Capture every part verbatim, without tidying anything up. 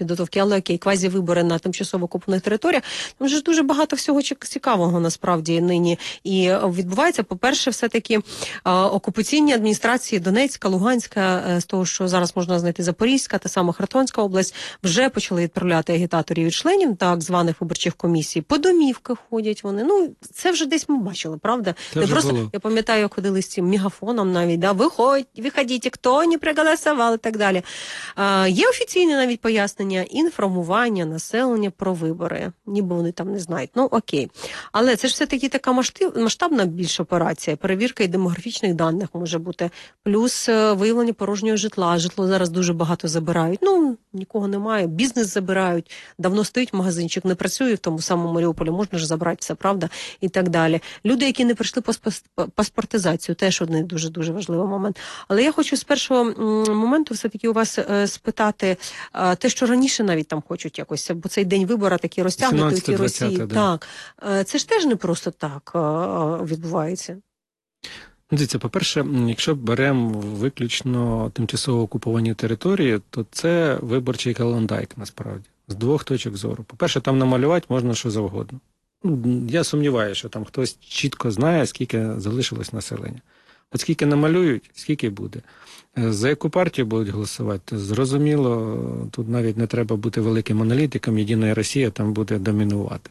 підготовки, але окей, квазівибори на тимчасово окупованих територіях. Там же ж дуже багато всього цікавого насправді нині. І відбувається, по-перше, все-таки окупаційні адміністрації Донецька, Луганська, з того, що зараз можна знайти Запорізька, та сама Херсонська область, вже почали відправляти агітаторів і членів так званих виборчих комісій. По домівках ходять вони. Ну, це вже десь ми бачили, правда? Це не вже просто, було. я пам'ятаю, ходили з цим мегафоном навіть, да, виходь, виходіть, хто не проголосував і так далі. А, є офіційне навіть пояснення, інформування населення про вибори. Ніби вони там не знають. Ну, окей. Але це ж все-таки така масштабна більш операція. Перевірка і демографічних даних може бути. Плюс виявлення порожнього житла. Житло зараз дуже багато забирають. Ну, нікого немає. Бізнес забирають. Давно стоїть магазинчик, не працює в тому самому Маріуполі. Можна ж забрати все, правда? І так далі. Люди, які не прийшли по паспортизацію, теж один дуже-дуже важливий момент. Але я хочу з першого моменту все-таки у вас спитати те, що раніше навіть там хочуть якось, бо цей день вибора такий розтягнутий у тій Росії. Да. Так. Це ж теж не просто так відбувається. Дивіться, по-перше, якщо беремо виключно тимчасово окуповані території, то це виборчий каландайк, насправді, з двох точок зору. По-перше, там намалювати можна що завгодно. Я сумніваюся, що там хтось чітко знає, скільки залишилось населення. От скільки намалюють, скільки буде. За яку партію будуть голосувати, зрозуміло, тут навіть не треба бути великим аналітиком, Єдина Росія там буде домінувати.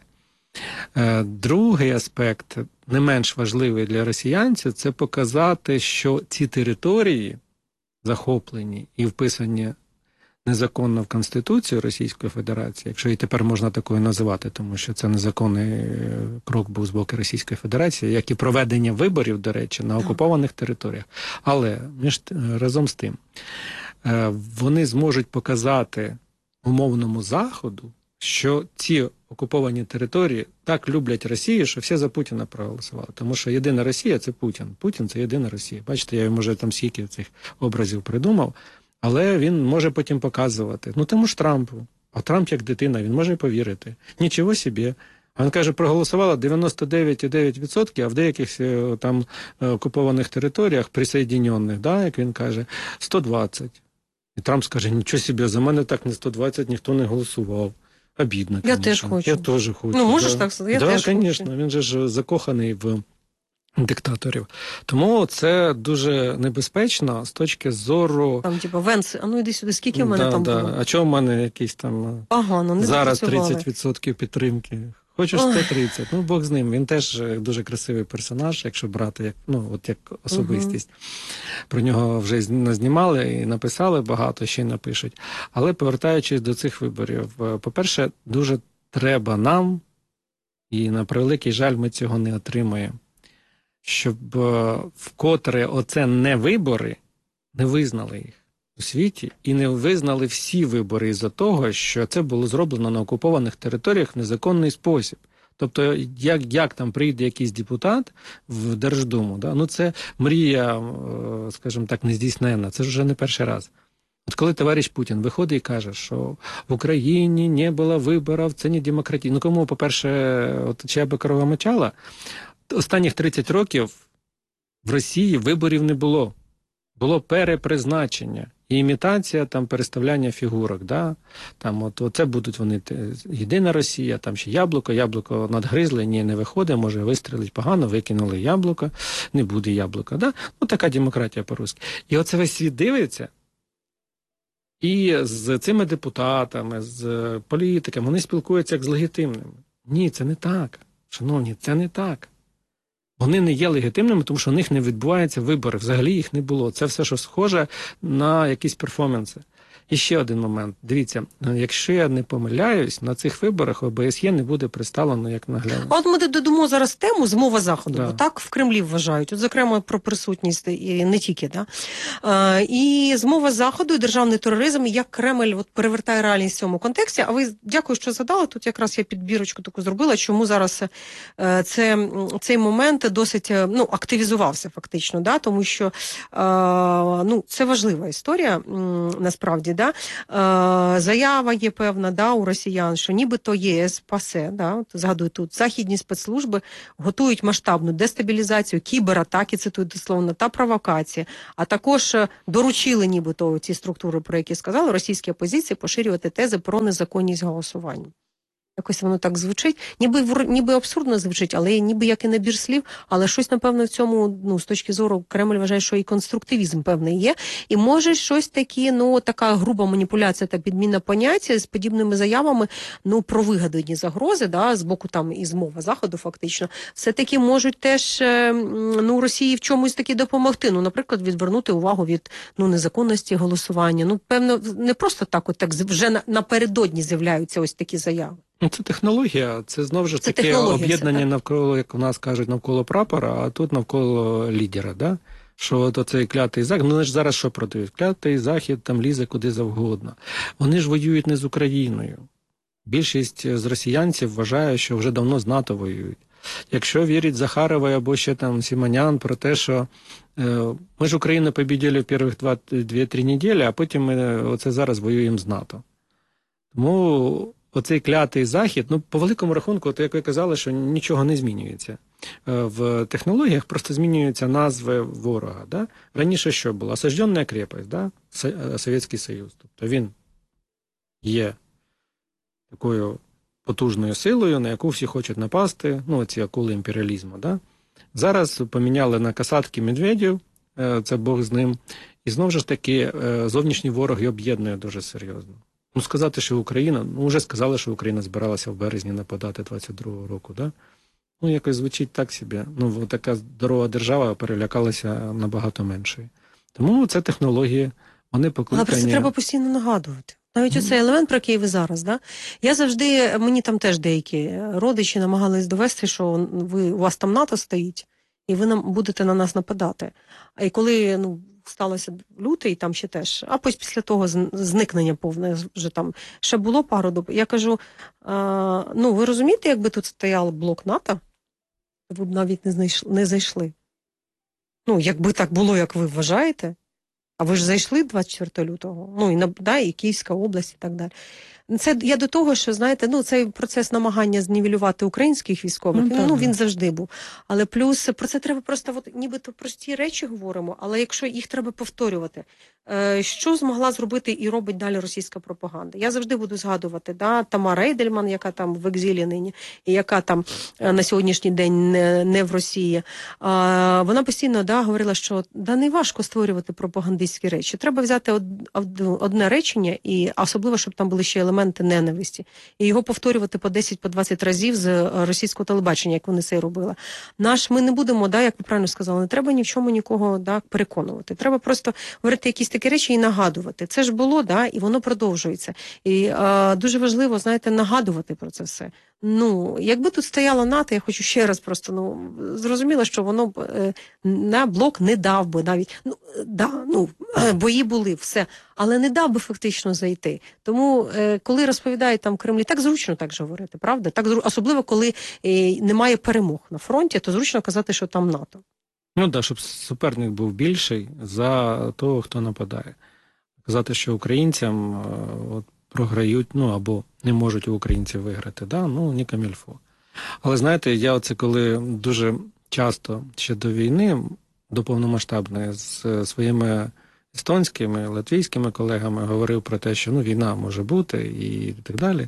Другий аспект, не менш важливий для росіянців, це показати, що ці території захоплені і вписані незаконно в Конституцію Російської Федерації, якщо її тепер можна такою називати, тому що це незаконний крок був з боку Російської Федерації, як і проведення виборів, до речі, на окупованих територіях. Але між, разом з тим, вони зможуть показати умовному Заходу, що ці окуповані території так люблять Росію, що всі за Путіна проголосували. Тому що єдина Росія – це Путін. Путін – це єдина Росія. Бачите, я йому вже там скільки цих образів придумав. Але він може потім показувати. Ну, тому ж Трампу. А Трамп як дитина, він може повірити. Нічого собі. А він каже, проголосувало дев'яносто дев'ять цілих дев'ять десятих відсотка, а в деяких там окупованих територіях, присоединених, да, як він каже, сто двадцять. І Трамп скаже, нічого собі, за мене так не сто двадцять, ніхто не голосував. Обідно, я конечно. теж хочу. Я теж хочу. Ну, можеш да. так сказати? Я да, теж конечно. хочу. Він же ж закоханий в диктаторів. Тому це дуже небезпечно з точки зору... Там, типу, Венс, а ну йди сюди, скільки в мене да, там да. було? А чого в мене якісь там... Ага, ну не зараз запрацювали. тридцять відсотків підтримки. Хочеш сто тридцять. Ну, Бог з ним. Він теж дуже красивий персонаж, якщо брати, як, ну, от як особистість. Uh-huh. Про нього вже назнімали і написали багато, ще й напишуть. Але повертаючись до цих виборів, по-перше, дуже треба нам, і на превеликий жаль ми цього не отримаємо, щоб вкотре оце не вибори, не визнали їх у світі і не визнали всі вибори із-за того, що це було зроблено на окупованих територіях в незаконний спосіб. Тобто, як, як там прийде якийсь депутат в Держдуму, да? Ну це мрія, скажімо так, нездійсненна, це ж вже не перший раз. От коли товариш Путін виходить і каже, що в Україні не було виборів, це не демократія. Ну кому, по-перше, от чия би корова мочала, останніх тридцять років в Росії виборів не було. Було перепризначення і імітація, там, переставляння фігурок. Да? Там, от, оце будуть вони, Єдина Росія, там ще яблуко, яблуко надгризли, ні, не виходить, може вистрілить погано, викинули яблуко, не буде яблука. Да? Ну, така демократія по-русски. І оце весь світ дивиться, і з цими депутатами, з політиками, вони спілкуються як з легітимними. Ні, це не так. Шановні, це не так. Вони не є легітимними, тому що у них не відбуваються вибори. Взагалі їх не було. Це все, що схоже на якісь перформанси. І ще один момент. Дивіться, якщо я не помиляюсь, на цих виборах ОБСЄ не буде представлено як наглядно. А от ми додамо зараз тему «Змова Заходу», да. бо так в Кремлі вважають. От, зокрема, про присутність і не тільки. Да? А, і «Змова Заходу», і державний тероризм, і як Кремль от, перевертає реальність в цьому контексті. А ви, дякую, що задали. Тут якраз я підбірочку таку зробила, чому зараз це, цей момент досить ну, активізувався фактично. Да? Тому що а, ну, це важлива історія, насправді. да, е, заява є певна, да, у росіян, що нібито ЄС пасе, да, згадую тут, західні спецслужби готують масштабну дестабілізацію, кібератаки, цитую дословно, та провокації, а також доручили нібито ці структури, про які сказали, російській опозиції поширювати тези про незаконність голосування. Якось воно так звучить, ніби ніби абсурдно звучить, але ніби як і набір слів, але щось, напевно, в цьому, ну, з точки зору, Кремль вважає, що і конструктивізм певний є, і може щось таке, ну, така груба маніпуляція та підміна поняття з подібними заявами, ну, про вигадані загрози, да, з боку там і змова Заходу фактично, все-таки можуть теж, ну, Росії в чомусь таки допомогти, ну, наприклад, відвернути увагу від, ну, незаконності голосування, ну, певно, не просто так, от так вже напередодні з'являються ось такі заяви. Ну, це технологія, це знову ж таке об'єднання навколо, як у нас кажуть, навколо прапора, а тут навколо лідера, да? Що от оцей клятий захід, ну вони ж зараз що продають? Клятий захід там лізе куди завгодно. Вони ж воюють не з Україною. Більшість з росіянців вважає, що вже давно з НАТО воюють. Якщо вірить Захаровой або ще там Сімонян про те, що е, ми ж Україну побіділи в перших дві-три неділі, а потім ми оце зараз воюємо з НАТО. Тому оцей клятий захід, ну, по великому рахунку, от як ви казали, що нічого не змінюється. В технологіях просто змінюються назви ворога. Да? Раніше що було? Осажденна крепость, да? Совєтський Союз. Тобто він є такою потужною силою, на яку всі хочуть напасти, ну, ці акули імперіалізму. Да? Зараз поміняли на касатки Медведів, це Бог з ним, і знову ж таки зовнішній ворог і об'єднує дуже серйозно. Ну, сказати, що Україна, ну, вже сказали, що Україна збиралася в березні нападати двадцять другого року, да? Ну, якось звучить так собі. Ну, така здорова держава перелякалася набагато меншою. Тому це технології, вони покликані... Але про це треба постійно нагадувати. Навіть оцей елемент, про який ви зараз, да? Я завжди, мені там теж деякі родичі намагались довести, що ви, у вас там НАТО стоїть, і ви нам будете на нас нападати. А і коли, ну, сталося лютий, там ще теж, а потім після того зникнення повне, вже там ще було пару доб. Я кажу, а, ну, ви розумієте, якби тут стояв блок НАТО, ви б навіть не, знайшли, не зайшли. Ну, якби так було, як ви вважаєте, а ви ж зайшли двадцять четвертого лютого, ну, і, да, і Київська область, і так далі. Це я до того, що, знаєте, ну, цей процес намагання знівелювати українських військових, ну, ну він завжди був. Але плюс про це треба просто, от, нібито прості речі говоримо, але якщо їх треба повторювати, е, що змогла зробити і робить далі російська пропаганда? Я завжди буду згадувати, да, Тамара Ейдельман, яка там в екзилі нині, і яка там е, на сьогоднішній день не, не в Росії. Е, вона постійно, да, говорила, що да, не важко створювати пропагандистські речі. Треба взяти од, од, одне речення, і особливо, щоб там були ще елементи ненависті. І його повторювати по десять-двадцять разів з російського телебачення, як вони це робили. Наш, ми не будемо, да, як ви правильно сказали, не треба ні в чому нікого, да, переконувати. Треба просто говорити якісь такі речі і нагадувати. Це ж було, да, і воно продовжується. І е, дуже важливо, знаєте, нагадувати про це все. Ну, якби тут стояло НАТО, я хочу ще раз просто, ну, зрозуміло, що воно б е, на блок не дав би навіть, ну, да, ну, бої були, все, але не дав би фактично зайти. Тому, е, коли розповідають там в Кремлі, так зручно так же говорити, правда? Так, особливо, коли е, немає перемог на фронті, то зручно казати, що там НАТО. Ну так, да, щоб суперник був більший за того, хто нападає. Казати, що українцям е, от, програють, ну, або не можуть у українців виграти, да? Ну, ні камільфо. Але, знаєте, я оце коли дуже часто ще до війни, до повномасштабної, з своїми естонськими, латвійськими колегами говорив про те, що, ну, війна може бути і так далі.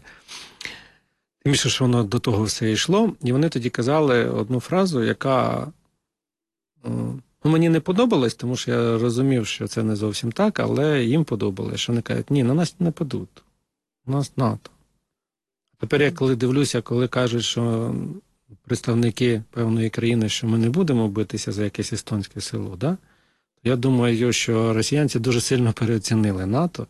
Тим більше, що воно до того все йшло. І вони тоді казали одну фразу, яка, ну, мені не подобалась, тому що я розумів, що це не зовсім так, але їм подобалось, що вони кажуть, ні, на нас не нападуть. У нас НАТО. Тепер я коли дивлюся, коли кажуть, що представники певної країни, що ми не будемо битися за якесь естонське село, да? Я думаю, що росіянці дуже сильно переоцінили НАТО,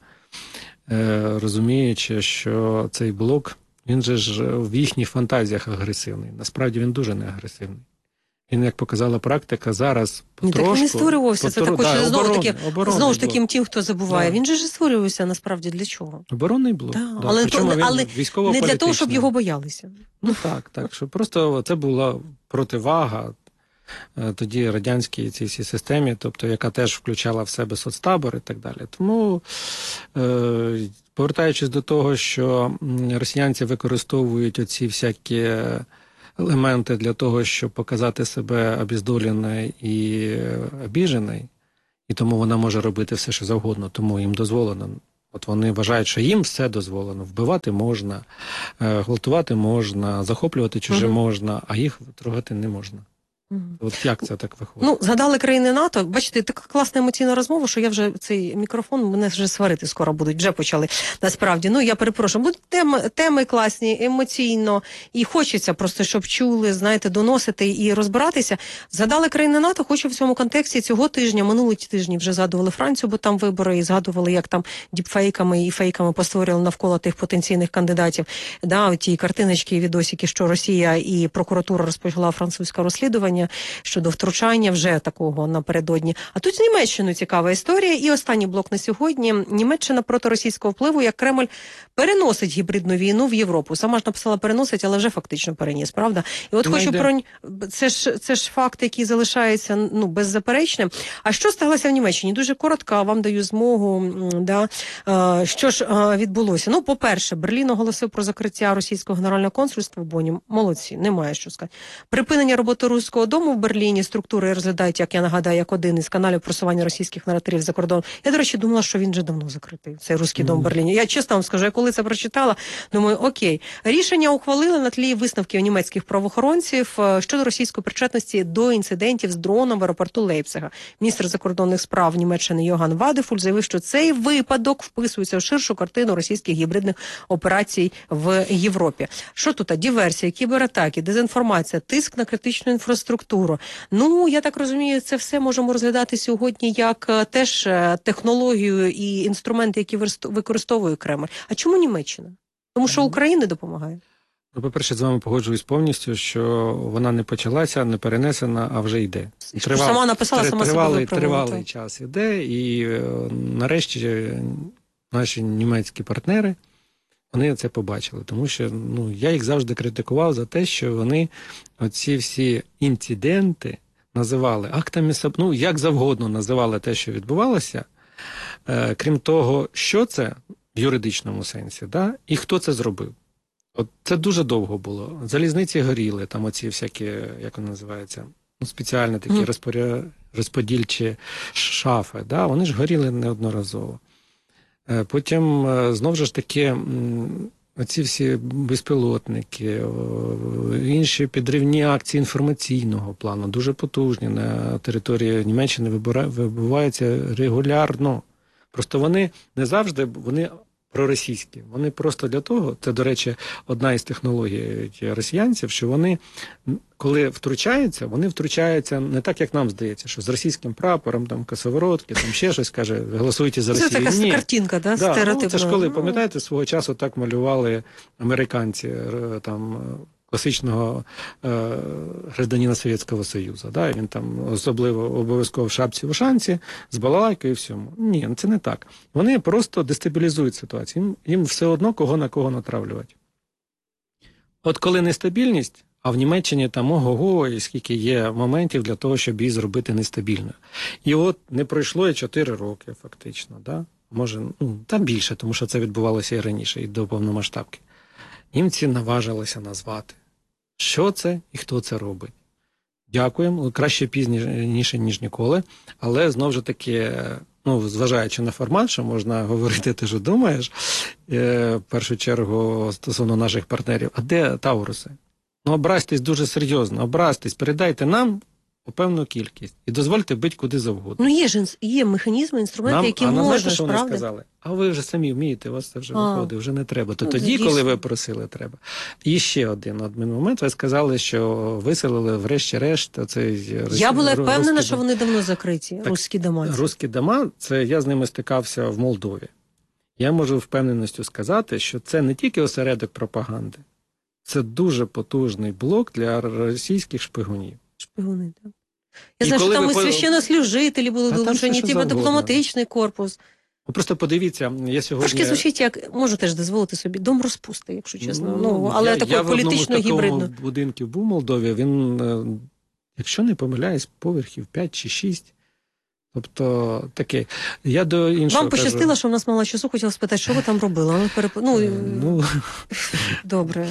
розуміючи, що цей блок, він же ж в їхніх фантазіях агресивний. Насправді він дуже не агресивний. Він, як показала практика, зараз потрошку... Ні, так він не створювався, це також да, знову, оборон, таки, знову ж таки тим, хто забуває. Да. Він же ж створювався, насправді, для чого? Оборонний блок. Да. Да. Але, то, але не для того, щоб його боялися. Ну так, так, що просто це була противага тоді радянській цій всій системі, тобто яка теж включала в себе соцтабор і так далі. Тому, е, повертаючись до того, що росіянці використовують оці всякі елементи для того, щоб показати себе обездоленою і обіженою, і тому вона може робити все, що завгодно, тому їм дозволено. От вони вважають, що їм все дозволено. Вбивати можна, гвалтувати можна, захоплювати чуже угу. можна, а їх трогати не можна. Угу. От як це так виходить? Ну, згадали країни НАТО. Бачите, така класна емоційна розмова, що я вже цей мікрофон, мене вже сварити скоро будуть, вже почали насправді. Ну, я перепрошую, будуть теми, теми класні, емоційно, і хочеться просто, щоб чули, знаєте, доносити і розбиратися. Згадали країни НАТО, хочу в цьому контексті цього тижня, минулого тижні вже згадували Францію, бо там вибори, і згадували, як там діпфейками і фейками постворювали навколо тих потенційних кандидатів. Да, ті картиночки і відосики, що Росія і прокуратура розпочала французьке розслідування щодо втручання вже такого напередодні. А тут з Німеччиною цікава історія. І останній блок на сьогодні. Німеччина проти російського впливу, як Кремль переносить гібридну війну в Європу. Сама ж написала переносить, але вже фактично переніс, правда? І от Не хочу йде. про... Це ж, це ж факт, який залишається ну, беззаперечним. А що сталося в Німеччині? Дуже коротко, вам даю змогу. Да? Що ж відбулося? Ну, по-перше, Берлін оголосив про закриття російського генерального консульства в Боні. Молодці, немає що сказати. Припинення роботи Руського дому в Берліні, структури розглядають, як я нагадаю, як один із каналів просування російських наративів за кордон. Я, до речі, думала, що він вже давно закритий, цей Руський mm. дом в Берліні. Я чесно вам скажу, я коли це прочитала, думаю, окей. Рішення ухвалили на тлі висновків німецьких правоохоронців щодо російської причетності до інцидентів з дроном в аеропорту Лейпцига. Міністр закордонних справ Німеччини Йоган Вадефуль заявив, що цей випадок вписується в ширшу картину російських гібридних операцій в Європі. Що тут? Диверсія, кібератаки, дезінформація, тиск на критичну інфраструктуру. Ну, я так розумію, це все можемо розглядати сьогодні як теж технологію і інструменти, які використовує Кремль. А чому Німеччина? Тому що Україна допомагає. Ну, по-перше, з вами погоджуюсь повністю, що вона не почалася, не перенесена, а вже йде. Тривал, сама написала, сама тривалий, себе тривалий час іде, і нарешті наші німецькі партнери, вони це побачили, тому що ну, я їх завжди критикував за те, що вони оці всі інциденти називали актами, ну, як завгодно називали те, що відбувалося, е, крім того, що це в юридичному сенсі, да, і хто це зробив. От це дуже довго було. Залізниці горіли, там оці всякі, як вони називаються, ну, спеціальні такі mm. розпоря... розподільчі шафи, да, вони ж горіли неодноразово. Потім, знову ж таки, оці всі безпілотники, інші підривні акції інформаційного плану, дуже потужні на території Німеччини вибуваються регулярно. Просто вони не завжди, вони проросійські. Вони просто для того, це, до речі, одна із технологій росіянців, що вони, коли втручаються, вони втручаються не так, як нам здається, що з російським прапором, там, косоворотки, там ще щось, каже, голосуйте за Росію. Це така Ні. картинка, да, да, стереотипна. Ну, це ж коли, пам'ятаєте, свого часу так малювали американці, там, класичного е, гражданина Совєтського Союзу. Да? Він там особливо обов'язково в шапці-вушанці, з балалайкою і всьому. Ні, це не так. Вони просто дестабілізують ситуацію. Їм, їм все одно кого на кого натравлювати. От коли нестабільність, а в Німеччині там ого-го, і скільки є моментів для того, щоб її зробити нестабільною. І от не пройшло і чотири роки фактично. Да? Може, ну, та більше, тому що це відбувалося і раніше, і до повномасштабки. Німці наважилися назвати, що це і хто це робить. Дякуємо, краще пізніше, ніж ніколи, але знову ж таки, ну, зважаючи на формат, що можна говорити те, що думаєш, е, в першу чергу стосовно наших партнерів, а де Тауруси? Ну, образьтесь дуже серйозно, образьтесь, передайте нам певну кількість і дозвольте бити куди завгодно. Ну, є ж є механізми, інструменти, нам, які можна, знаєте, що правда? Вони сказали? А ви вже самі вмієте, у вас це вже а. виходить, вже не треба. То ну, тоді, коли дійсно. Ви просили, треба. І ще один, один момент, ви сказали, що виселили врешті-решт оцей... Я була впевнена, що вони давно закриті, так, русські дома. Русські дома, це я з ними стикався в Молдові. Я можу впевненістю сказати, що це не тільки осередок пропаганди, це дуже потужний блок для російських шпигунів. Шпигуни, так. Я і знаю, що там і священнослужителі були долучені, типу дипломатичний корпус. Ви просто подивіться, я сьогодні... Трошки звучить, як, можу теж дозволити собі, дом розпусти, якщо чесно. Ну, ну але я, такої політично гібридно. Я в одному будинку був в Молдові, він якщо не помиляюсь, поверхів п'ять чи шість. Тобто таке. Я до іншого Вам пощастило, кажу, що в нас мало часу, хотіла спитати, що ви там робили? Ну, переп... ну, ну, добре.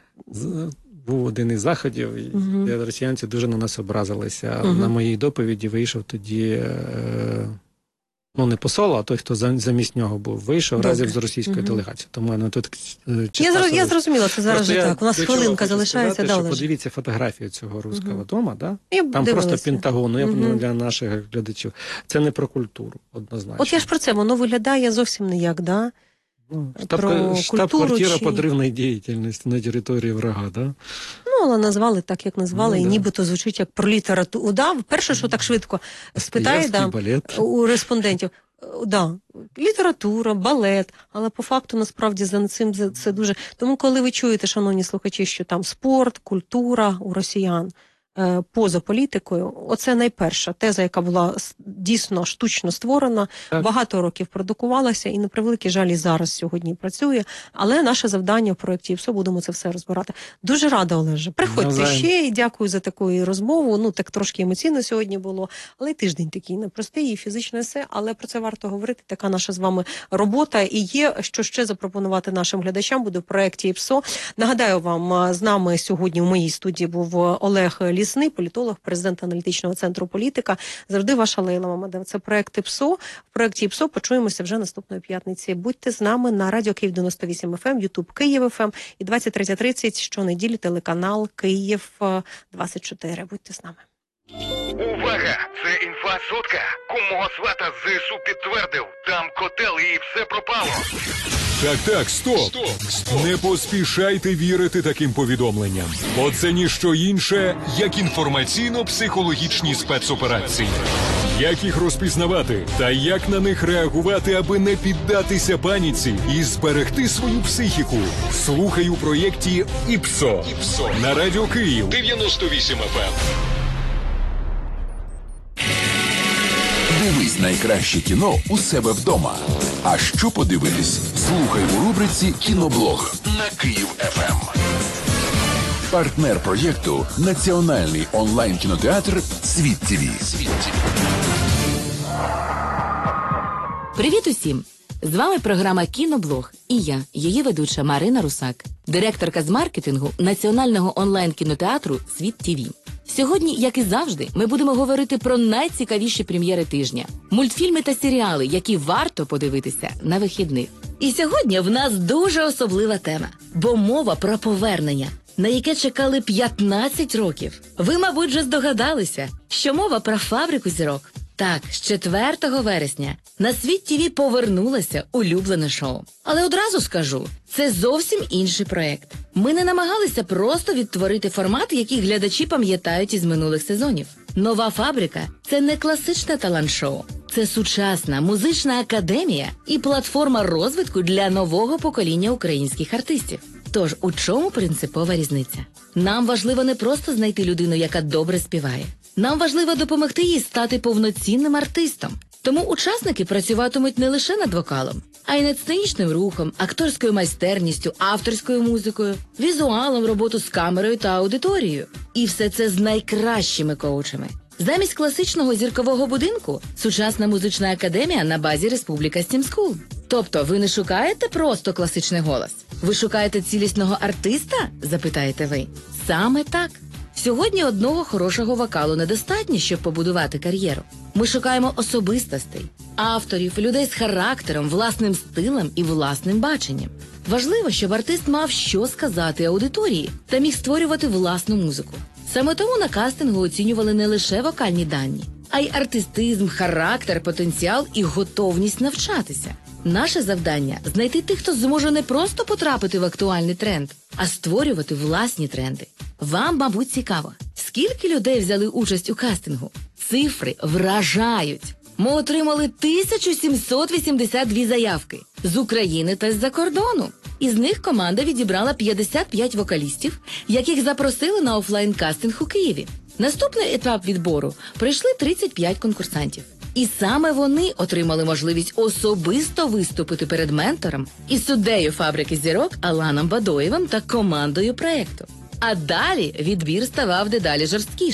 був один із заходів, і Угу. росіянці дуже на нас образилися. Угу. На моїй доповіді вийшов тоді, е, ну не посол, а той, хто замість нього був, вийшов Добре. разом з російською Угу. делегацією. Тому мене тут е, Я, зро... я зрозуміла, це зараз Просто же я так. У нас до чого хвилинка хочу залишається. сказати, Да, що Олеже? подивіться фотографію цього руського Угу. дома, да? Я Там дивилася. просто Пентагон, ну, я Угу. ну, для наших глядачів. Це не про культуру, однозначно. От я ж про це, воно виглядає зовсім не як, да? Ну, про штаб, штаб-квартира культуру чи- подрывной деятельности на території врага, да? Ну, але назвали так, як назвали, Ну, і да. нібито звучить як про літературу. Да, перше, що так швидко спитає, да, Остаєвський балет. у респондентів. Да, література, балет, але по факту насправді за цим за- це дуже. Тому, коли ви чуєте, шановні слухачі, що там спорт, культура у росіян е, поза політикою, оце найперша теза, яка була с- дійсно штучно створена, Так. багато років продукувалася і на превеликий жаль і зараз сьогодні працює. Але наше завдання в проєкті ІПСО будемо це все розбирати. Дуже рада, Олеже. Приходьте Навзаєм. ще і дякую за таку розмову. Ну так трошки емоційно сьогодні було, але й тиждень такий непростий, і фізично все. Але про це варто говорити. Така наша з вами робота. І є що ще запропонувати нашим глядачам. Буде в проєкті ІПСО. Нагадаю вам, а, з нами сьогодні в моїй студії був Олег Лісний, політолог, президент аналітичного центру «Політика». Завжди ваша Лейла Мамедова. Це проєкт ІПСО. В проєкті ІПСО почуємося вже наступної п'ятниці. Будьте з нами на радіо Київ дев'яносто вісім еф ем, Ютуб Київ еф ем і двадцять третя тридцять щонеділі телеканал Київ двадцять чотири. Будьте з нами. Увага! Це інфа сотка. Кум мого свата з ЗСУ підтвердив. Там котел і все пропало. Так, так, стоп. Стоп, стоп. Не поспішайте вірити таким повідомленням. Бо це ніщо інше, як інформаційно-психологічні спецоперації. Як їх розпізнавати та як на них реагувати, аби не піддатися паніці і зберегти свою психіку. Слухай у проєкті ІПСО. ІПСО. На радіо Київ дев'яносто вісім еф ем. Дивись найкраще кіно у себе вдома. А що подивитись? Слухай у рубриці «Кіноблог» на Київ еф ем. Партнер проєкту – національний онлайн-кінотеатр «Світ ТІВІ». Привіт усім! З вами програма «Кіноблог» і я, її ведуча Марина Русак, директорка з маркетингу національного онлайн-кінотеатру «Світ ТІВІ». Сьогодні, як і завжди, ми будемо говорити про найцікавіші прем'єри тижня, мультфільми та серіали, які варто подивитися на вихідних. І сьогодні в нас дуже особлива тема, бо мова про повернення, на яке чекали п'ятнадцять років. Ви, мабуть, вже здогадалися, що мова про «Фабрику зірок». Так, з четвертого вересня на Світ ТІВІ повернулося улюблене шоу. Але одразу скажу, це зовсім інший проект. Ми не намагалися просто відтворити формат, який глядачі пам'ятають із минулих сезонів. Нова «Фабрика» – це не класичне талант-шоу. Це сучасна музична академія і платформа розвитку для нового покоління українських артистів. Тож, у чому принципова різниця? Нам важливо не просто знайти людину, яка добре співає. Нам важливо допомогти їй стати повноцінним артистом. Тому учасники працюватимуть не лише над вокалом, а й над сценічним рухом, акторською майстерністю, авторською музикою, візуалом, роботу з камерою та аудиторією. І все це з найкращими коучами. Замість класичного зіркового будинку – сучасна музична академія на базі Республіка Стім Скул. Тобто ви не шукаєте просто класичний голос? Ви шукаєте цілісного артиста? Запитаєте ви. Саме так. Сьогодні одного хорошого вокалу недостатньо, щоб побудувати кар'єру. Ми шукаємо особистостей, авторів, людей з характером, власним стилем і власним баченням. Важливо, щоб артист мав що сказати аудиторії та міг створювати власну музику. Саме тому на кастингу оцінювали не лише вокальні дані, а й артистизм, характер, потенціал і готовність навчатися. Наше завдання – знайти тих, хто зможе не просто потрапити в актуальний тренд, а створювати власні тренди. Вам, мабуть, цікаво, скільки людей взяли участь у кастингу? Цифри вражають. Ми отримали тисячу сімсот вісімдесят дві заявки з України та з-за кордону. Із них команда відібрала п'ятдесят п'ять вокалістів, яких запросили на офлайн-кастинг у Києві. Наступний етап відбору пройшли тридцять п'ять конкурсантів. І саме вони отримали можливість особисто виступити перед ментором і суддею «Фабрики зірок» Аланом Бадоєвим та командою проєкту. А далі відбір ставав дедалі жорсткішим.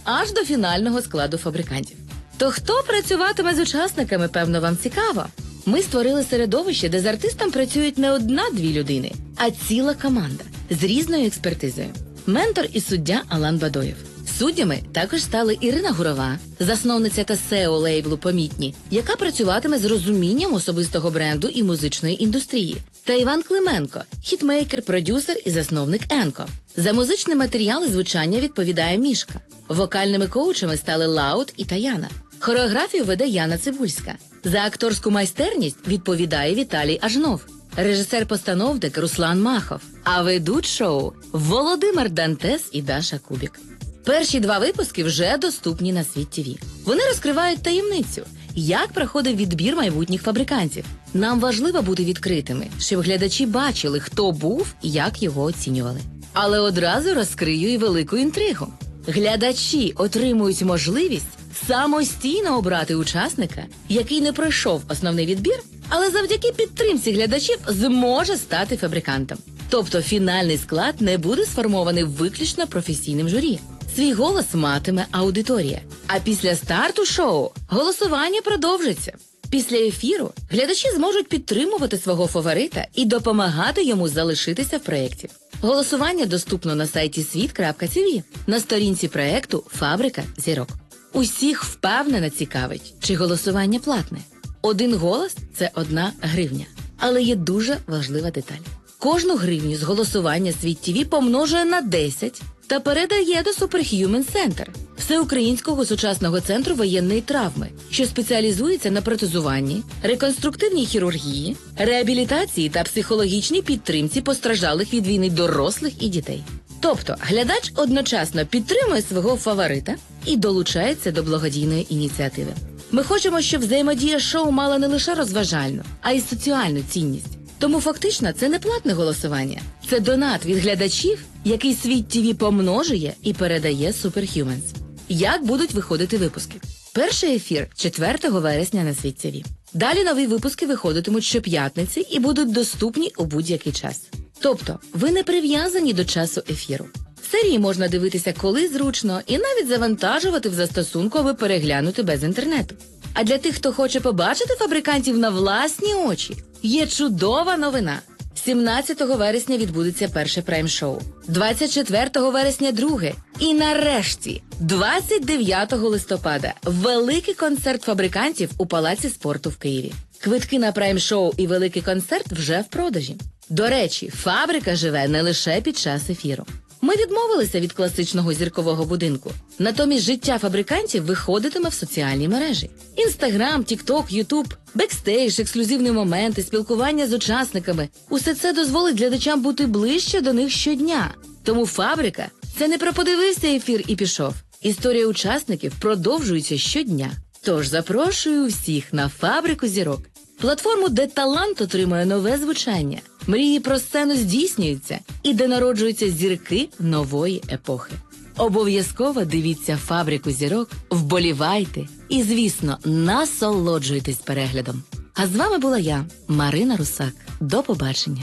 аж до фінального складу фабрикантів. То хто працюватиме з учасниками, певно, вам цікаво. Ми створили середовище, де з артистом працюють не одна-дві людини, а ціла команда з різною експертизою. Ментор і суддя Алан Бадоєв. Суддями також стали Ірина Гурова, засновниця та сео лейблу «Помітні», яка працюватиме з розумінням особистого бренду і музичної індустрії, та Іван Клименко, хітмейкер, продюсер і засновник «Енко». За музичні матеріали звучання відповідає Мішка. Вокальними коучами стали Лаут і Таяна. Хореографію веде Яна Цибульська. За акторську майстерність відповідає Віталій Ажнов. Режисер-постановник Руслан Махов. А ведуть шоу Володимир Дантес і Даша Кубік. Перші два випуски вже доступні на Світ ТІВІ. Вони розкривають таємницю, як проходив відбір майбутніх фабрикантів. Нам важливо бути відкритими, щоб глядачі бачили, хто був і як його оцінювали. Але одразу розкрию і велику інтригу. Глядачі отримують можливість самостійно обрати учасника, який не пройшов основний відбір, але завдяки підтримці глядачів зможе стати фабрикантом. Тобто фінальний склад не буде сформований виключно професійним журі. Свій голос матиме аудиторія. А після старту шоу голосування продовжиться. Після ефіру глядачі зможуть підтримувати свого фаворита і допомагати йому залишитися в проєкті. Голосування доступно на сайті світ крапка тіві, на сторінці проєкту «Фабрика зірок». Усіх впевнено цікавить, чи голосування платне. Один голос – це одна гривня. Але є дуже важлива деталь. Кожну гривню з голосування Світ ТІВІ помножує на десять та передає до Superhuman Center – Всеукраїнського сучасного центру воєнної травми, що спеціалізується на протезуванні, реконструктивній хірургії, реабілітації та психологічній підтримці постраждалих від війни дорослих і дітей. Тобто глядач одночасно підтримує свого фаворита і долучається до благодійної ініціативи. Ми хочемо, щоб взаємодія шоу мала не лише розважальну, а й соціальну цінність. Тому фактично це не платне голосування. Це донат від глядачів, який Світ ТІВІ помножує і передає Superhumans. Як будуть виходити випуски? Перший ефір четвертого вересня на Світ ТІВІ. Далі нові випуски виходитимуть щоп'ятниці і будуть доступні у будь-який час. Тобто ви не прив'язані до часу ефіру. Серії можна дивитися коли зручно і навіть завантажувати в застосунку, аби переглянути без інтернету. А для тих, хто хоче побачити фабрикантів на власні очі, є чудова новина. сімнадцятого вересня відбудеться перше прайм-шоу, двадцять четвертого вересня друге і нарешті двадцять дев'ятого листопада великий концерт фабрикантів у Палаці спорту в Києві. Квитки на прайм-шоу і великий концерт вже в продажі. До речі, фабрика живе не лише під час ефіру. Ми відмовилися від класичного зіркового будинку. Натомість життя фабрикантів виходитиме в соціальні мережі. Інстаграм, Тікток, Ютуб, бекстейдж, ексклюзивні моменти, спілкування з учасниками – усе це дозволить глядачам бути ближче до них щодня. Тому фабрика – це не про подивився ефір і пішов. Історія учасників продовжується щодня. Тож запрошую всіх на фабрику зірок. Платформу, де талант отримує нове звучання, мрії про сцену здійснюються і де народжуються зірки нової епохи. Обов'язково дивіться фабрику зірок, вболівайте і, звісно, насолоджуйтесь переглядом. А з вами була я, Марина Русак. До побачення.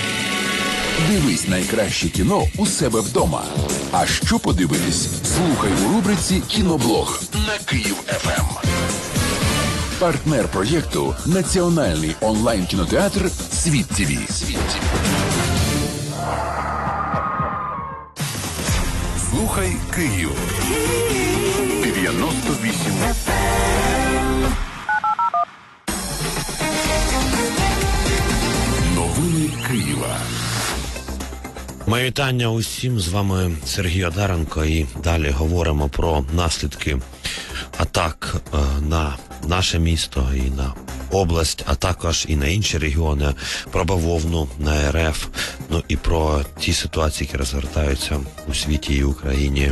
Дивись найкраще кіно у себе вдома. А що подивитись? Слухай у рубриці «Кіноблог» на Київ еф ем. Партнер проєкту – національний онлайн-кінотеатр «Світ ТІВІ». Слухай Київ. дев'яносто вісім еф ем. Новини Києва. Моє вітання усім, з вами Сергій Одаренко, і далі говоримо про наслідки атак е, на наше місто і на область, а також і на інші регіони, про бавовну на ер еф, ну і про ті ситуації, які розгортаються у світі і Україні.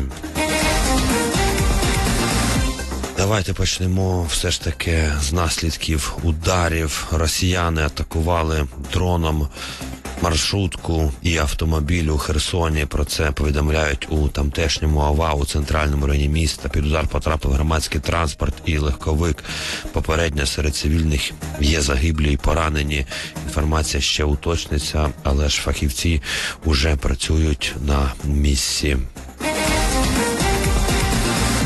Давайте почнемо все ж таки з наслідків ударів. Росіяни атакували дроном маршрутку і автомобіль у Херсоні. Про це повідомляють у тамтешньому ОВА у центральному районі міста. Під удар потрапив громадський транспорт і легковик. Попередньо серед цивільних є загиблі і поранені. Інформація ще уточниться, але ж фахівці вже працюють на місці.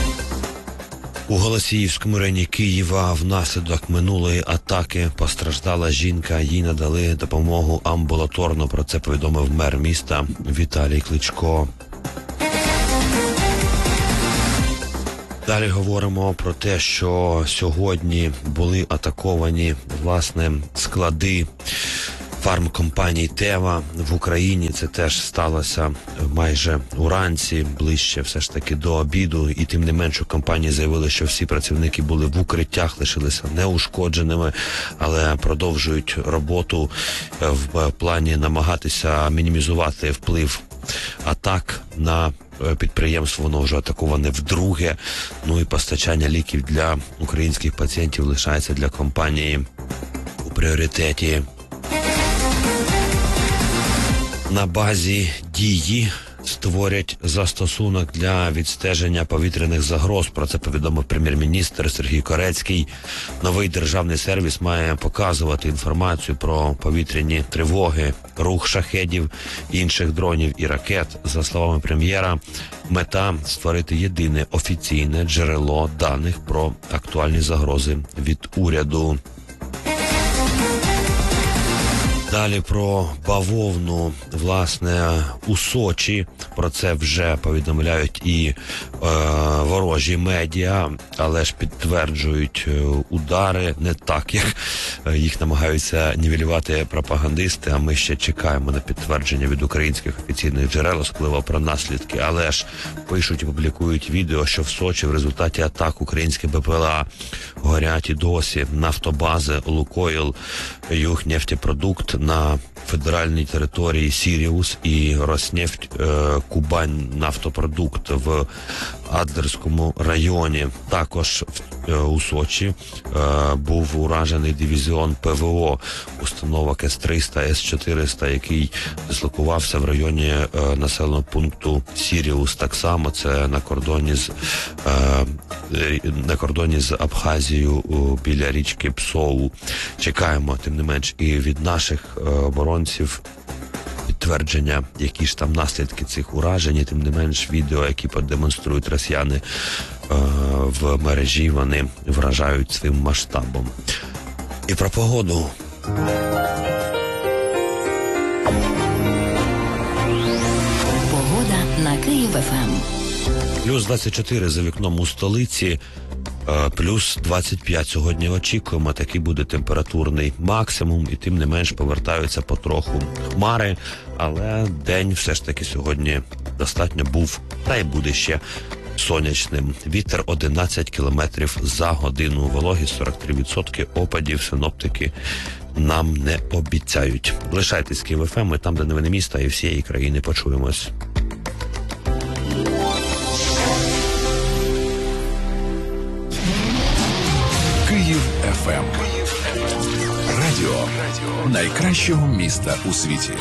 У Голосіївському районі Києва внаслідок минулої атаки постраждала жінка. Їй надали допомогу амбулаторно. Про це повідомив мер міста Віталій Кличко. Далі говоримо про те, що сьогодні були атаковані, власне, склади фармкомпанії Тева в Україні. Це теж сталося майже уранці, ближче все ж таки до обіду. І тим не менше, компанії заявили, що всі працівники були в укриттях, лишилися неушкодженими, але продовжують роботу в плані намагатися мінімізувати вплив атак на підприємство. Воно вже атаковане вдруге. Ну і постачання ліків для українських пацієнтів лишається для компанії у пріоритеті. На базі «Дії» створять застосунок для відстеження повітряних загроз. Про це повідомив прем'єр-міністр Сергій Корецький. Новий державний сервіс має показувати інформацію про повітряні тривоги, рух шахедів, інших дронів і ракет. За словами прем'єра, мета – створити єдине офіційне джерело даних про актуальні загрози від уряду. Далі про бавовну, власне, у Сочі. Про це вже повідомляють і е, ворожі медіа, але ж підтверджують е, удари не так, як їх намагаються нівелювати пропагандисти, а ми ще чекаємо на підтвердження від українських офіційних джерел, особливо про наслідки. Але ж пишуть і публікують відео, що в Сочі в результаті атак українські БПЛА горять і досі нафтобази «Лукойл», «Югнефтепродукт» на федеральній території «Сіріус» і «Роснефть е, Кубань нафтопродукт» в Адлерському районі. Також е, у Сочі е, був уражений дивізіон ПВО установок С триста, С чотириста, який дислокувався в районі е, населеного пункту «Сіріус». Так само це на кордоні з е, на кордоні з Абхазією біля річки Псоу. Чекаємо, тим не менш, і від наших е, оборонців підтвердження, які ж там наслідки цих уражень, і тим не менш відео, які продемонструють росіяни е, в мережі, вони вражають своїм масштабом. І про погоду. Погода на Київ-ФМ. Плюс двадцять чотири за вікном у столиці, плюс двадцять п'ять сьогодні очікуємо. Такий буде температурний максимум, і тим не менш повертаються потроху хмари, але день все ж таки сьогодні достатньо був, та й буде ще сонячним. Вітер одинадцять кілометрів за годину, вологість сорок три відсотки, опадів синоптики нам не обіцяють. Лишайтесь з Київ-ФМ, ми там, де новини міста і всієї країни. Почуємось. Київ-ФМ. Радіо найкращого міста у світі.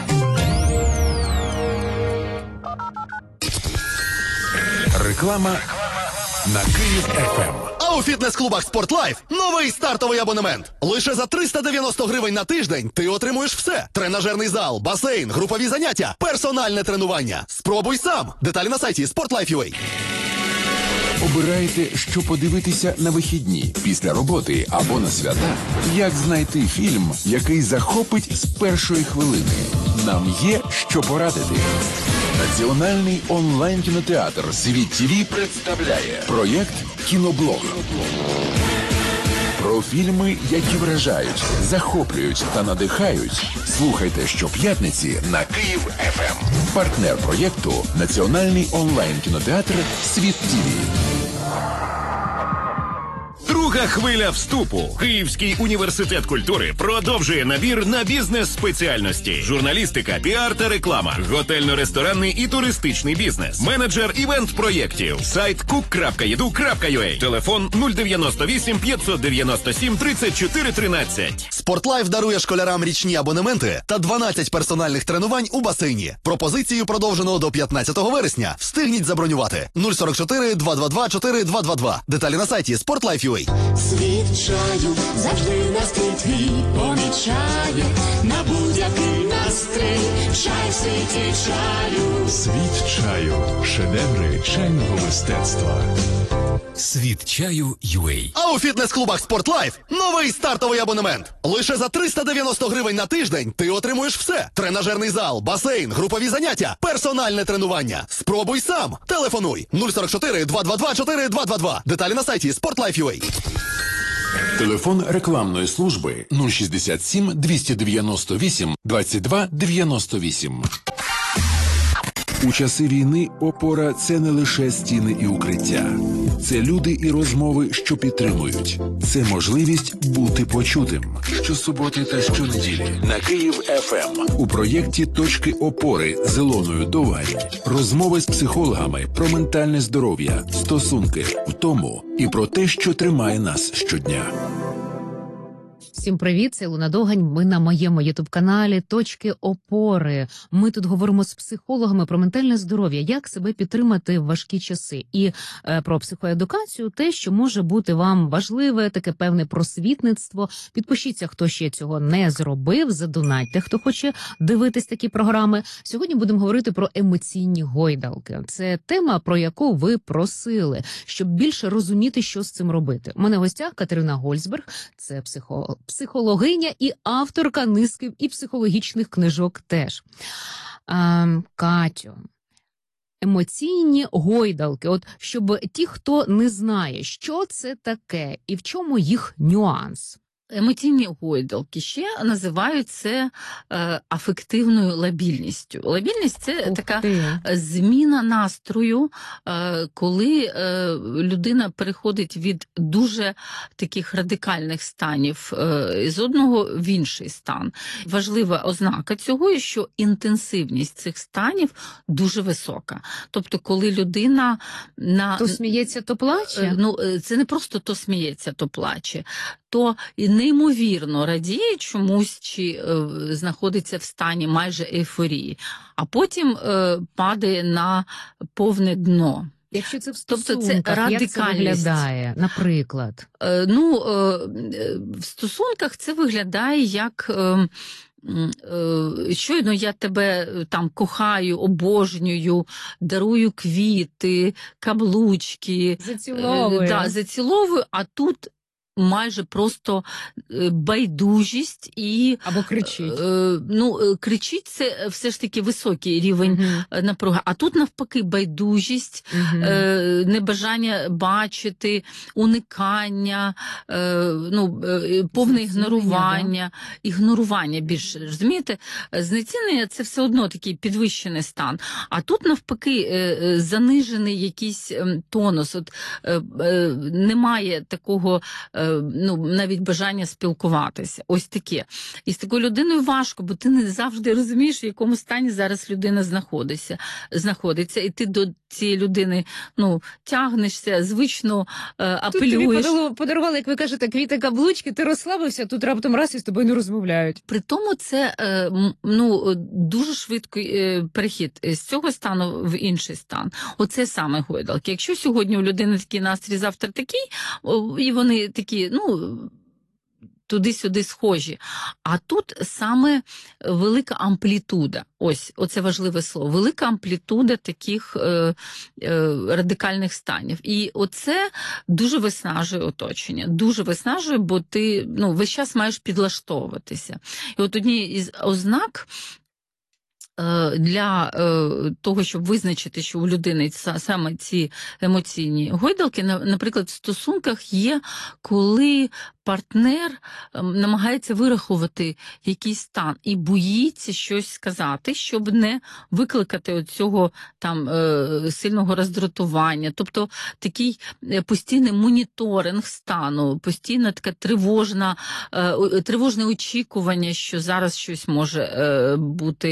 Реклама на Київ-ФМ. А у фітнес-клубах «Спортлайф» новий стартовий абонемент. Лише за триста дев'яносто гривень на тиждень ти отримуєш все. Тренажерний зал, басейн, групові заняття, персональне тренування. Спробуй сам. Деталі на сайті спортлайф.ua. Обираєте, що подивитися на вихідні, після роботи або на свята? Як знайти фільм, який захопить з першої хвилини? Нам є що порадити. Національний онлайн-кінотеатр «Світ ТІВІ» представляє проєкт «Кіноблог». Про фільми, які вражають, захоплюють та надихають. Слухайте щоп'ятниці на Київ-ФМ. Партнер проєкту – Національний онлайн-кінотеатр «Світ ТІВІ». Друга хвиля вступу. Київський університет культури продовжує набір на бізнес-спеціальності. Журналістика, піар та реклама, готельно-ресторанний і туристичний бізнес, менеджер івент-проєктів, сайт кук крапка еду крапка ю а, телефон нуль дев'яносто вісім п'ятсот дев'яносто сім тридцять чотири тринадцять. «Спортлайф» дарує школярам річні абонементи та дванадцять персональних тренувань у басейні. Пропозицію продовжено до п'ятнадцятого вересня. Встигніть забронювати. нуль сорок чотири два два два чотири два два два. Деталі на сайті спортлайф.ua. Світ чаю завжди настрій твій помічає, на будь-який нас Зустрій чай, світі чаю. Світ чаю. Шедеври чайного мистецтва. Світ чаю ю ей. А у фітнес-клубах «Спортлайф» новий стартовий абонемент. Лише за триста дев'яносто гривень на тиждень ти отримуєш все. Тренажерний зал, басейн, групові заняття, персональне тренування. Спробуй сам. Телефонуй нуль сорок чотири два два два чотири два два два. Деталі на сайті спортлайф крапка ю ей. Телефон рекламної служби нуль шістдесят сім двісті дев'яносто вісім двадцять два дев'яносто вісім. У часи війни опора – це не лише стіни і укриття. Це люди і розмови, що підтримують. Це можливість бути почутим. Щосуботи та щонеділі на Київ еф ем у проєкті «Точки опори» з Ілоною Довгань. Розмови з психологами про ментальне здоров'я, стосунки, втому і про те, що тримає нас щодня. Всім привіт, це Ілона Довгань. Ми на моєму ютуб-каналі «Точки опори». Ми тут говоримо з психологами про ментальне здоров'я, як себе підтримати в важкі часи. І е, про психоедукацію, те, що може бути вам важливе, таке певне просвітництво. Підпишіться, хто ще цього не зробив, задонатьте, хто хоче дивитись такі програми. Сьогодні будемо говорити про емоційні гойдалки. Це тема, про яку ви просили, щоб більше розуміти, що з цим робити. У мене в гостях Катерина Гольцберг, це психолог. Психологиня і авторка низки і психологічних книжок теж. А, Катю, емоційні гойдалки. От щоб ті, хто не знає, що це таке і в чому їх нюанс. Емоційні гойдалки ще називають це е, афективною лабільністю. Лабільність – це Ух така ти. зміна настрою, е, коли е, людина переходить від дуже таких радикальних станів е, з одного в інший стан. Важлива ознака цього, що інтенсивність цих станів дуже висока. Тобто, коли людина на то сміється, то плаче. Е, ну, це не просто то сміється, то плаче. То неймовірно радіє чомусь, чи е, знаходиться в стані майже ейфорії, а потім е, падає на повне дно. Якщо це в стосунках, тобто це радикальність. Як це виглядає, наприклад? Е, ну, е, в стосунках це виглядає як... Е, щойно я тебе там кохаю, обожнюю, дарую квіти, каблучки. Заціловую. Да, заціловую, а тут майже просто байдужість і... Або кричить. Е, ну, кричить – це все ж таки високий рівень uh-huh. напруги. А тут навпаки байдужість, uh-huh. е, небажання бачити, уникання, е, ну, е, повне ігнорування. Да? Ігнорування більше, розумієте? Знецінення – це все одно такий підвищений стан. А тут навпаки е, занижений якийсь тонус. От, е, е, немає такого... ну, навіть бажання спілкуватися. Ось таке. І з такою людиною важко, бо ти не завжди розумієш, в якому стані зараз людина знаходиться. знаходиться. І ти до цієї людини ну, тягнешся, звично е, апелюєш. Тут тобі подарували, як ви кажете, квіти каблучки, ти розслабився, тут раптом раз і з тобою не розмовляють. При тому це е, ну, дуже швидкий е, перехід з цього стану в інший стан. Оце саме гойдалки. Якщо сьогодні у людини такий настрій, завтра такий, і вони такі, ну, туди-сюди схожі. А тут саме велика амплітуда. Ось, оце важливе слово. Велика амплітуда таких е, е, радикальних станів. І оце дуже виснажує оточення. Дуже виснажує, бо ти, ну, весь час маєш підлаштовуватися. І от одні із ознак для того, щоб визначити, що у людини саме ці емоційні гойдалки, наприклад, в стосунках є, коли партнер намагається вирахувати якийсь стан і боїться щось сказати, щоб не викликати цього там сильного роздратування. Тобто такий постійний моніторинг стану, постійно така тривожна, тривожне очікування, що зараз щось може бути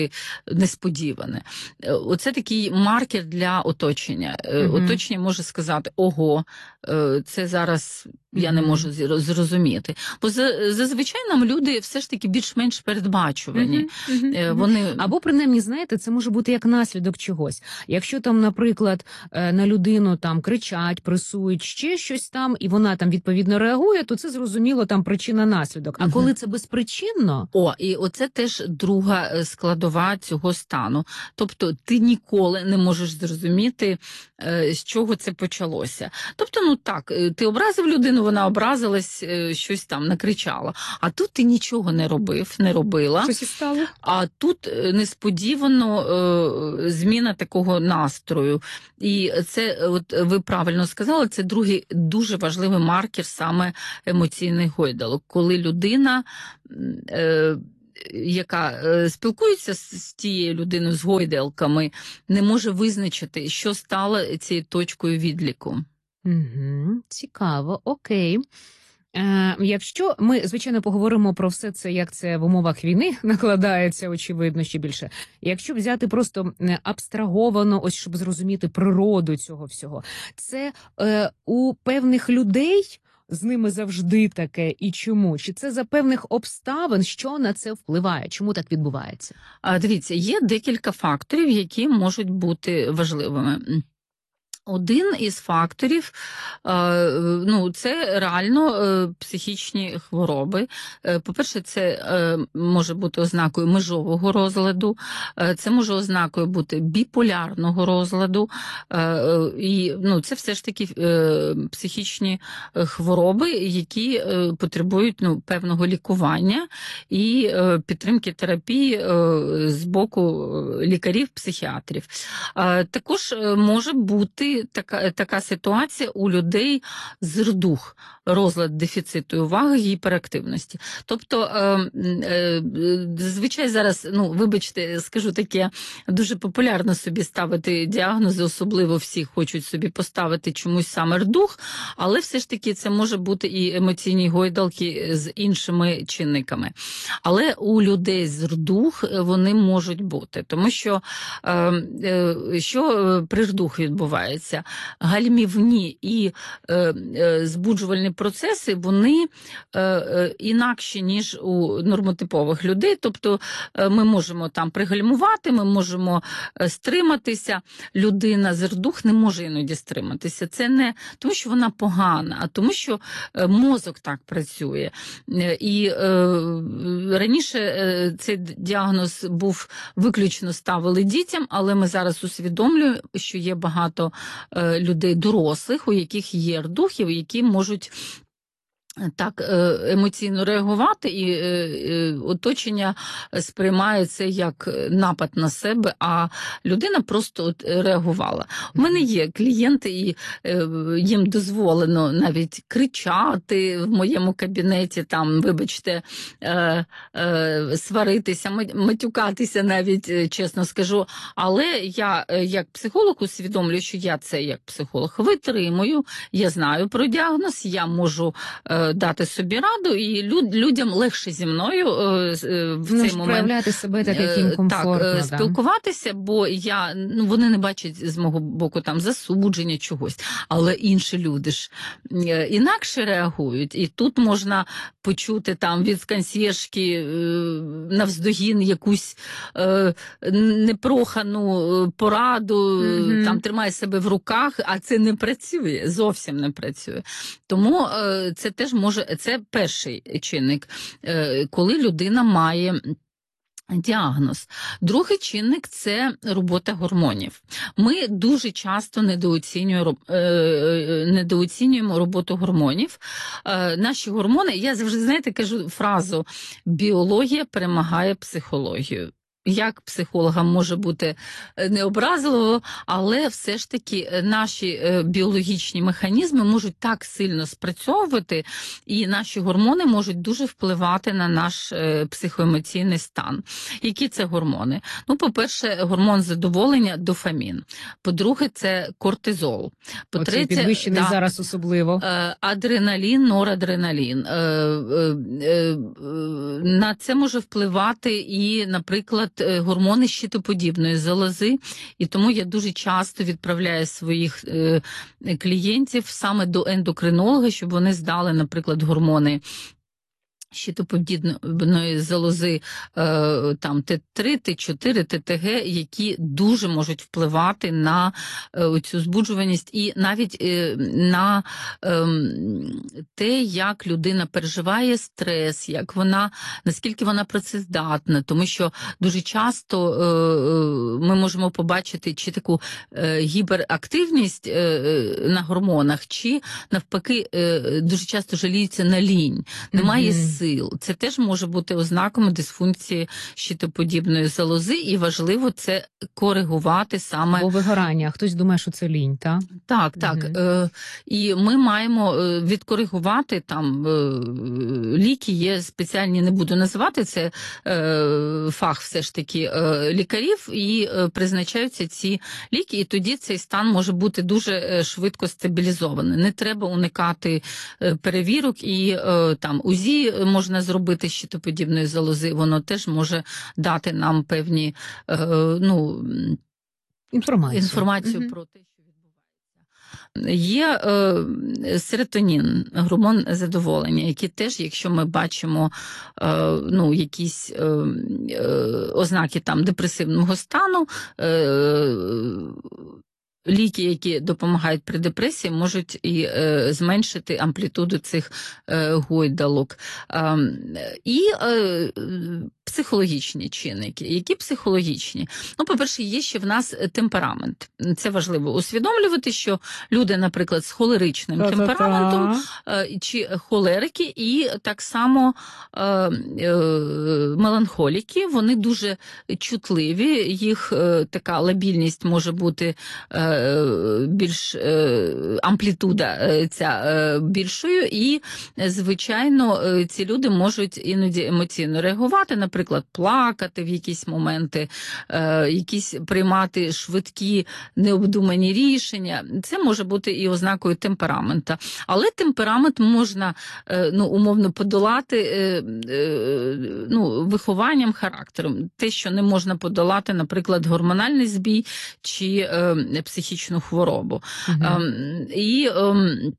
несподіване. Оце такий маркер для оточення. Мгм. Оточення може сказати: ого, це зараз я не можу зі- зрозуміти. Бо за- зазвичай нам люди все ж таки більш-менш передбачувані. Мгм, мгм, Е, мгм. Вони Або, принаймні, знаєте, це може бути як наслідок чогось. Якщо там, наприклад, е, на людину там кричать, пресують, ще щось там, і вона там відповідно реагує, то це зрозуміло там причина-наслідок. А Мгм. коли це безпричинно, О, і оце теж друга е, складова цього стану. Тобто ти ніколи не можеш зрозуміти, е, з чого це почалося. Тобто, ну так, е, ти образив людину, вона образилась, е, щось там накричала. А тут ти нічого не робив, не робила. щось і стало. А тут е, несподівано е, зміна такого настрою. І це, е, от ви правильно сказали, це другий дуже важливий маркер саме емоційних гойдалок, коли людина, м, е, яка е, спілкується з, з тією людиною з гойдалками, не може визначити, що стало цією точкою відліку. Угу, цікаво, окей. Е, якщо ми, звичайно, поговоримо про все це, як це в умовах війни накладається, очевидно, ще більше. Якщо взяти просто е, абстраговано, ось щоб зрозуміти природу цього всього, це е, у певних людей з ними завжди таке і чому? Чи це за певних обставин, що на це впливає? Чому так відбувається? А, дивіться, є декілька факторів, які можуть бути важливими. Один із факторів, е, ну, це реально е, психічні хвороби. Е, По-перше, це е, може бути ознакою межового розладу, е, це може ознакою бути біполярного розладу, е, е, і ну, це все ж таки е, психічні хвороби, які е, потребують ну, певного лікування і е, підтримки терапії е, з боку лікарів-психіатрів. Е, Також е, може бути Така, така ситуація у людей з РДУХ, розлад дефіциту уваги і гіперактивності. Тобто, е, е, зазвичай зараз, ну, вибачте, скажу таке, дуже популярно собі ставити діагнози, особливо всі хочуть собі поставити чомусь саме РДУХ, але все ж таки це може бути і емоційні гойдалки з іншими чинниками. Але у людей з РДУХ вони можуть бути, тому що е, е, що при РДУХ відбувається? Гальмівні і е, е, збуджувальні процеси, вони е, е, інакші, ніж у нормотипових людей. Тобто е, ми можемо там пригальмувати, ми можемо е, стриматися. Людина з РДУХ не може іноді стриматися. Це не тому, що вона погана, а тому, що е, мозок так працює. Е, і е, раніше е, цей діагноз був виключно ставили дітям, але ми зараз усвідомлюємо, що є багато людей дорослих, у яких є РДУХ, які можуть так емоційно реагувати, і оточення сприймає це як напад на себе, а людина просто от реагувала. У мене є клієнти, і їм дозволено навіть кричати в моєму кабінеті, там, вибачте, сваритися, матюкатися навіть, чесно скажу. Але я як психолог усвідомлюю, що я це як психолог витримую, я знаю про діагноз, я можу дати собі раду, і люд, людям легше зі мною е, в ну, цей момент проявляти себе так, як їм комфортно. Так, да. спілкуватися, бо я, ну, вони не бачать з мого боку там засудження чогось, але інші люди ж інакше реагують, і тут можна почути там від консьєржки е, навздогін якусь е, непрохану пораду, mm-hmm. там тримай себе в руках, а це не працює, зовсім не працює. Тому е, це теж може, це перший чинник, е, коли людина має діагноз. Другий чинник – це робота гормонів. Ми дуже часто недооцінюємо, недооцінюємо роботу гормонів. Наші гормони, я завжди, знаєте, кажу фразу «біологія перемагає психологію». Як психологам може бути необразливо, але все ж таки наші біологічні механізми можуть так сильно спрацьовувати, і наші гормони можуть дуже впливати на наш психоемоційний стан. Які це гормони? Ну, по-перше, гормон задоволення – дофамін. По-друге, це кортизол. По-третє, оцей підвищений да, зараз особливо. Адреналін, норадреналін. На це може впливати і, наприклад, е, гормони щитоподібної залози, і тому я дуже часто відправляю своїх е, клієнтів саме до ендокринолога, щоб вони здали, наприклад, гормони щитоподібної залози, е, там Т три, Т чотири, Т Т Г, які дуже можуть впливати на е, цю збуджуваність і навіть е, на е, те, як людина переживає стрес, як вона, наскільки вона працездатна, тому що дуже часто е, ми можемо побачити чи таку е, гіперактивність е, на гормонах, чи навпаки е, дуже часто жаліються на лінь, немає Мгм. сил. Це теж може бути ознаками дисфункції щитоподібної залози, і важливо це коригувати саме. Або вигорання. Хтось думає, що це лінь, так? Так, так. Мгм. Е, і ми маємо е, відкоригувати там е, ліки, є спеціальні, не буду називати, це е, фах все ж таки е, лікарів, і е, призначаються ці ліки, і тоді цей стан може бути дуже е, швидко стабілізований. Не треба уникати е, перевірок, і е, там УЗІ можна зробити щитоподібної залози, воно теж може дати нам певні е, ну, Інформацію. інформацію Мгм. про те, що відбувається. Є е, серотонін, гормон задоволення, який теж, якщо ми бачимо е, ну, якісь е, е, ознаки там депресивного стану, е, ліки, які допомагають при депресії, можуть і е, зменшити амплітуду цих е, гойдалок. Е, і е, психологічні чинники. Які психологічні? Ну, по-перше, є ще в нас темперамент. Це важливо усвідомлювати, що люди, наприклад, з холеричним Та-та-та. темпераментом е, чи холерики, і так само е, е, меланхоліки, вони дуже чутливі, їх е, така лабільність може бути е, більш е, амплітуда е, ця е, більшою, і, е, звичайно, е, ці люди можуть іноді емоційно реагувати, наприклад, плакати в якісь моменти, е, якісь приймати швидкі, необдумані рішення. Це може бути і ознакою темперамента. Але темперамент можна, е, ну, умовно подолати е, е, ну, вихованням, характером. Те, що не можна подолати, наприклад, гормональний збій чи е, психічну хворобу. Мгм. Ем, і ем,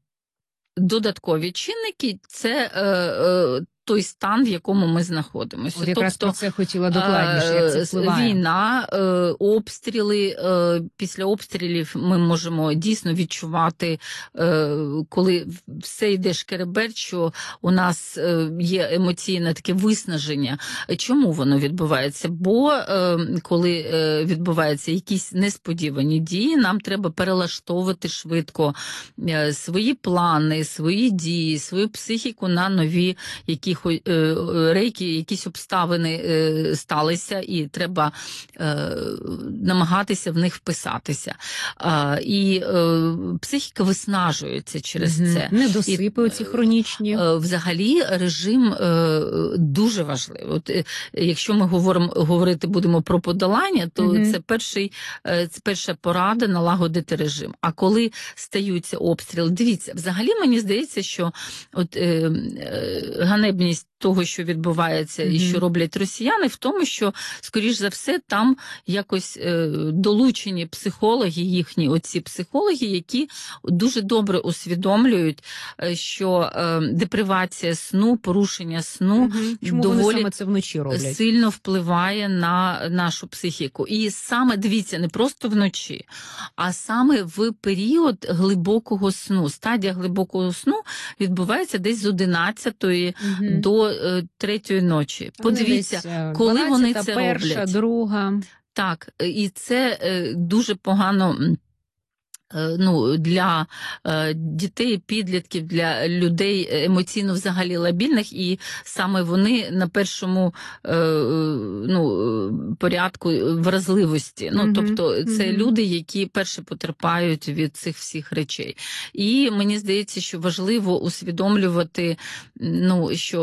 додаткові чинники – це е, е, той стан, в якому ми знаходимося. От якраз про це хотіла докладніше, як це е, впливає. Війна, е, обстріли. Е, після обстрілів ми можемо дійсно відчувати, е, коли все йде шкереберть, що у нас е, є емоційне таке виснаження. Чому воно відбувається? Бо е, коли е, відбуваються якісь несподівані дії, нам треба перелаштовувати швидко е, свої плани, свої дії, свою психіку на нові які рейки, якісь обставини е, сталися, і треба е, намагатися в них вписатися. А, і е, психіка виснажується через Мгм. це. Недосипи оці хронічні. Е, Взагалі режим е, дуже важливий. От, е, якщо ми говоримо, говорити будемо про подолання, то Мгм. це перший, е, це перша порада налагодити режим. А коли стаються обстріли, дивіться, взагалі мені здається, що от е, е, ганебність того, що відбувається і Мгм. що роблять росіяни, в тому, що, скоріш за все, там якось е, долучені психологи, їхні оці психологи, які дуже добре усвідомлюють, е, що е, депривація сну, порушення сну Мгм. Чому вони доволі саме це вночі роблять? сильно впливає на нашу психіку. І саме, дивіться, не просто вночі, а саме в період глибокого сну. Стадія глибокого сну відбувається десь з одинадцятої Мгм. до е, третьої ночі. Вони Подивіться, десь, е, коли вони дванадцята, це перша, роблять. друга. Так, і це е, дуже погано м, е, ну, для е, дітей, підлітків, для людей емоційно взагалі лабільних, і саме вони на першому е, е, ну, е, порядку вразливості. Ну, Мгм, тобто це мгм. люди, які перші потерпають від цих всіх речей. І мені здається, що важливо усвідомлювати, ну, що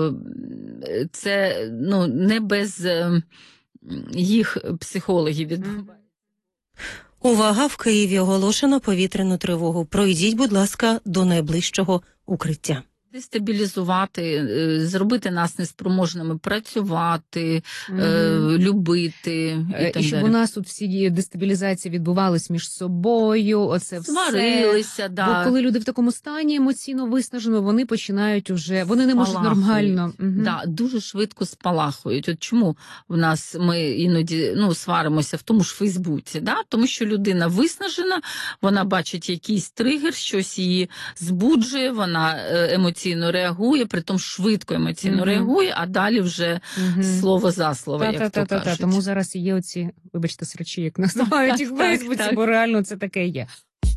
е, це ну, не без е, їх психологів відбувається. Увага! В Києві оголошено повітряну тривогу. Пройдіть, будь ласка, до найближчого укриття. Дестабілізувати, зробити нас неспроможними працювати, угу. любити. І, і так щоб далі. У нас тут всі дестабілізації відбувались між собою, оце Сварилися, все. Да. Бо коли люди в такому стані емоційно виснажені, вони починають уже, вони не можуть нормально. Угу. Да, дуже швидко спалахують. От чому в нас ми іноді ну, сваримося в тому ж Фейсбуці? Да? Тому що людина виснажена, вона бачить якийсь тригер, щось її збуджує, вона емоційно реагує, притом швидко емоційно угу. реагує, а далі вже угу. слово за слово, та, як та, то та, кажуть. Та, тому зараз є оці, вибачте, срачі, як називають їх в Фейсбуці, бо реально це таке є.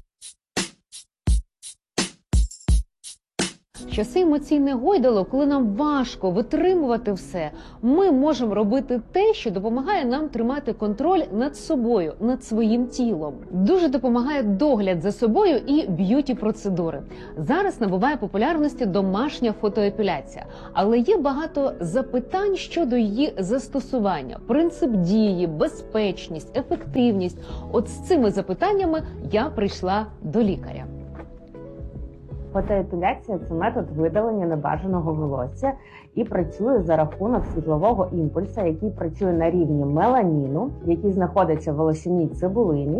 Часи емоційне гойдало, коли нам важко витримувати все, ми можемо робити те, що допомагає нам тримати контроль над собою, над своїм тілом. Дуже допомагає догляд за собою і б'юті-процедури. Зараз набуває популярності домашня фотоепіляція, але є багато запитань щодо її застосування, принцип дії, безпечність, ефективність. От з цими запитаннями я прийшла до лікаря. Фотоепіляція – це метод видалення небажаного волосся і працює за рахунок світлового імпульсу, який працює на рівні меланіну, який знаходиться в волосяній цибулині,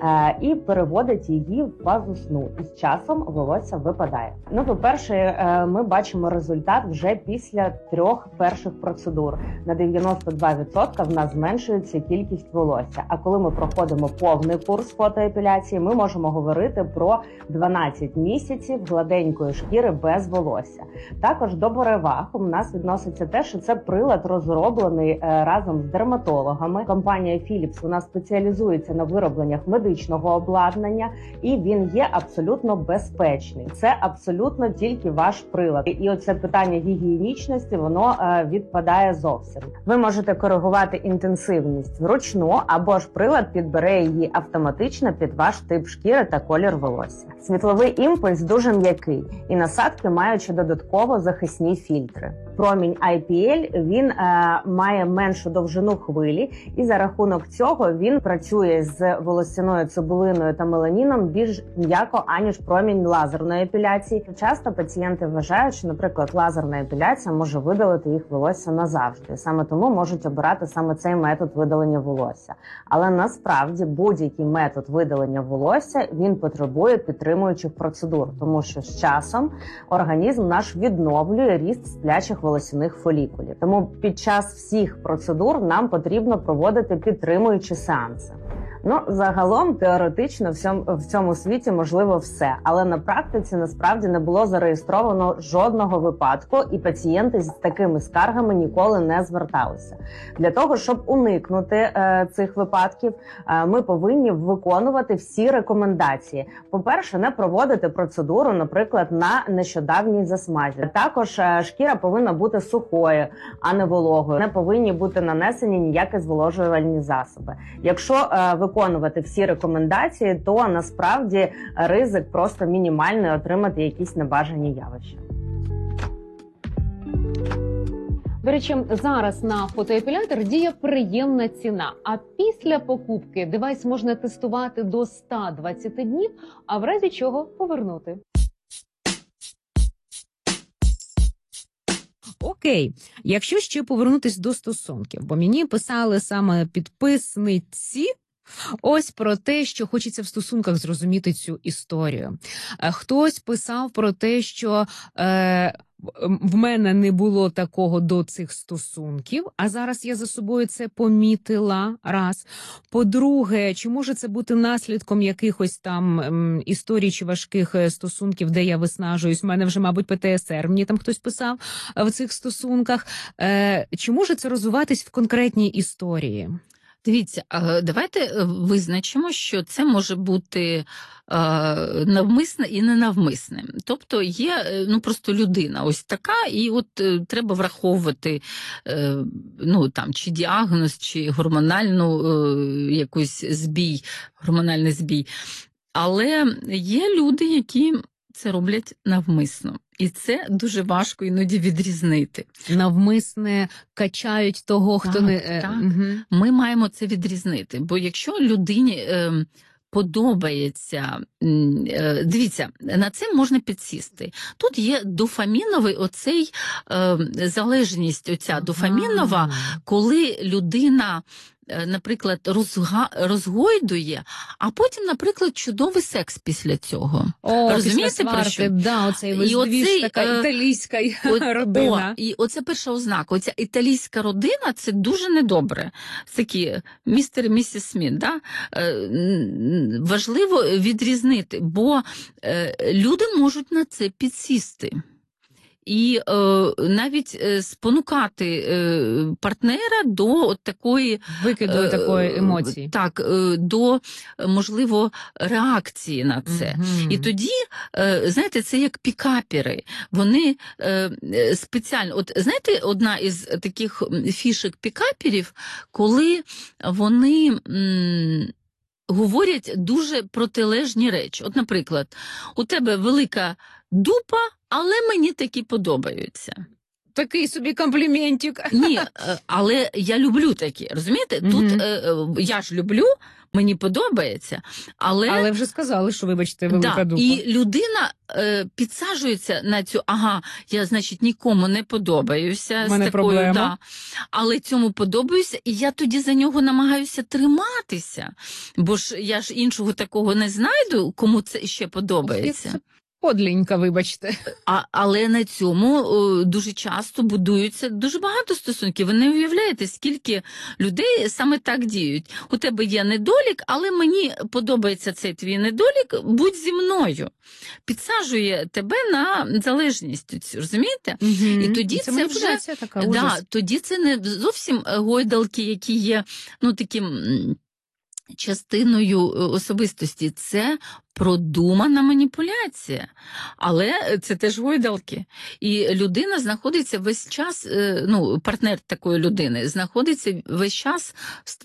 і переводить її в фазу сну. І з часом волосся випадає. Ну, по-перше, ми бачимо результат вже після трьох перших процедур. На дев'яносто два відсотки в нас зменшується кількість волосся. А коли ми проходимо повний курс фотоепіляції, ми можемо говорити про дванадцять місяців гладенької шкіри без волосся. Також до переваг у нас відноситься те, що це прилад розроблений разом з дерматологами. Компанія Philips, вона спеціалізується на виробленнях медичного обладнання, і він є абсолютно безпечний. Це абсолютно тільки ваш прилад. І оце питання гігієнічності, воно відпадає зовсім. Ви можете коригувати інтенсивність вручну, або ж прилад підбере її автоматично під ваш тип шкіри та колір волосся. Світловий імпульс дуже м'який, і насадки мають ще додатково захисні фільтри. Промінь ай пі ель, він е, має меншу довжину хвилі, і за рахунок цього він працює з волосяною цибулиною та меланіном більш м'яко, аніж промінь лазерної епіляції. Часто пацієнти вважають, що, наприклад, лазерна епіляція може видалити їх волосся назавжди. Саме тому можуть обирати саме цей метод видалення волосся. Але насправді будь-який метод видалення волосся, він потребує підтримуючих процедур, тому що з часом організм наш відновлює ріст сплячих волосяних фолікулів. Тому під час всіх процедур нам потрібно проводити підтримуючі сеанси. Ну, загалом, теоретично, в цьому, в цьому світі можливо все, але на практиці насправді не було зареєстровано жодного випадку, і пацієнти з такими скаргами ніколи не зверталися. Для того, щоб уникнути е, цих випадків, е, ми повинні виконувати всі рекомендації. По-перше, не проводити процедуру, наприклад, на нещодавній засмазі. Також е, шкіра повинна бути сухою, а не вологою. Не повинні бути нанесені ніякі зволожувальні засоби. Якщо е, виконувати всі рекомендації, то насправді ризик просто мінімальний отримати якісь небажані явища. До речі, зараз на фотоепілятор діє приємна ціна, а після покупки девайс можна тестувати до ста двадцяти днів, а в разі чого повернути. Окей, якщо ще повернутись до стосунків, бо мені писали саме підписниці, ось про те, що хочеться в стосунках зрозуміти цю історію. Хтось писав про те, що е, в мене не було такого до цих стосунків, а зараз я за собою це помітила, раз. По-друге, чи може це бути наслідком якихось там ем, історій чи важких стосунків, де я виснажуюсь? У мене вже, мабуть, пе те ес ер, мені там хтось писав в цих стосунках. Е, чи може це розвиватись в конкретній історії? Дивіться, давайте визначимо, що це може бути навмисне і ненавмисне. Тобто є ну, просто людина ось така, і от треба враховувати ну, там, чи діагноз, чи гормональну якусь збій, гормональний збій. Але є люди, які це роблять навмисно. І це дуже важко іноді відрізнити. Навмисне качають того, хто так, не... Так, угу. Ми маємо це відрізнити. Бо якщо людині е, подобається. Дивіться, на це можна підсісти. Тут є дофаміновий оцей е, залежність, оця дофамінова, коли людина, наприклад, розга... розгойдує, а потім, наприклад, чудовий секс після цього. О, розумієте, після сварки, про що? да, оцей весь двіж, така італійська от, родина. О, і оце перша ознака. Оця італійська родина – це дуже недобре. Такі містер і місіс Сміт, да? Важливо відрізнити, бо люди можуть на це підсісти. І е, навіть е, спонукати е, партнера до от такої викиду е, такої емоції. Так, е, до, можливо, реакції на це. Mm-hmm. І тоді, е, знаєте, це як пікапери. Вони е, спеціально, от знаєте, одна із таких фішек пікаперів, коли вони м, говорять дуже протилежні речі. От, наприклад, у тебе велика дупа, але мені такі подобаються. Такий собі компліментик. Ні, але я люблю такі, розумієте? Тут mm-hmm. е, я ж люблю, мені подобається, але... Але вже сказали, що, вибачте, велика да, дупа. І людина е, підсаджується на цю, ага, я, значить, нікому не подобаюся. У мене з такою, проблема. Да, але цьому подобаюся, і я тоді за нього намагаюся триматися, бо ж я ж іншого такого не знайду, кому це ще подобається. Ох, подлінька, вибачте. А, але на цьому о, дуже часто будуються дуже багато стосунків. Ви не уявляєте, скільки людей саме так діють. У тебе є недолік, але мені подобається цей твій недолік, будь зі мною. Підсаджує тебе на залежність, розумієте? Угу. І тоді це, це вже така, да, тоді це не зовсім гойдалки, які є, ну, таким частиною особистості. Це продумана маніпуляція, але це теж гойдалки. І людина знаходиться весь час, ну, партнер такої людини, знаходиться весь час